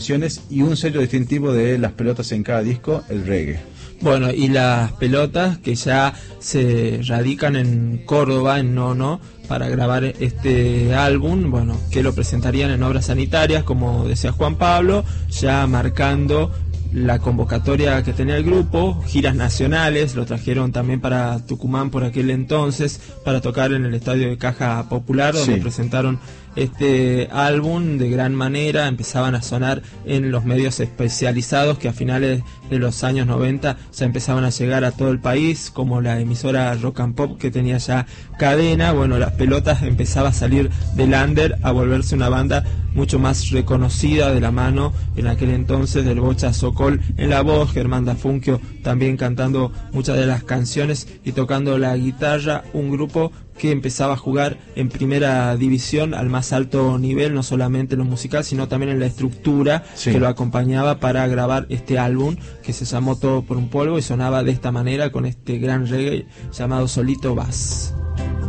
y un sello distintivo de Las Pelotas en cada disco, el reggae. Bueno, y Las Pelotas que ya se radican en Córdoba, en Nono, para grabar este álbum, bueno, que lo presentarían en Obras Sanitarias, como decía Juan Pablo, ya marcando la convocatoria que tenía el grupo, giras nacionales, lo trajeron también para Tucumán por aquel entonces, para tocar en el estadio de Caja Popular, donde presentaron este álbum de gran manera. Empezaban a sonar en los medios especializados que a finales de los años 90 ya empezaban a llegar a todo el país, como la emisora Rock and Pop, que tenía ya cadena. Bueno, Las Pelotas empezaba a salir del under, a volverse una banda mucho más reconocida, de la mano en aquel entonces del Bocha Sokol en la voz, Germán Dafunquio también cantando muchas de las canciones y tocando la guitarra. Un grupo que empezaba a jugar en primera división al más alto nivel, no solamente en lo musical, sino también en la estructura que lo acompañaba para grabar este álbum, que se llamó Todo por un polvo, y sonaba de esta manera, con este gran reggae llamado Solito Vas.